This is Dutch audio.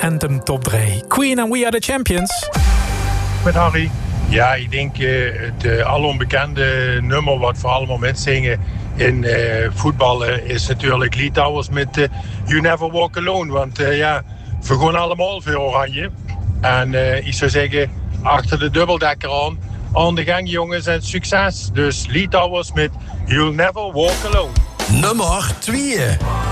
Anthem top 3. Queen en We Are The Champions. Met Harry. Ja, ik denk het alonbekende nummer wat we allemaal metzingen in voetballen is natuurlijk Lee Towers met You Never Walk Alone. Want we gaan allemaal voor Oranje. En ik zou zeggen, achter de dubbeldekker aan de gang jongens en succes. Dus Lee Towers met You'll Never Walk Alone. Nummer 2.